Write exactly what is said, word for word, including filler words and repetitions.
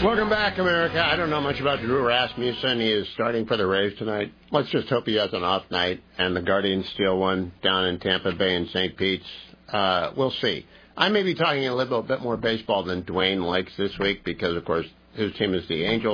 Welcome back, America. I don't know much about Drew Rasmussen. He is starting for the Rays tonight. Let's just hope he has an off night and the Guardians steal one down in Tampa Bay and Saint Pete's. Uh, we'll see. I may be talking a little bit more baseball than Dwayne likes this week because, of course, his team is the Angels.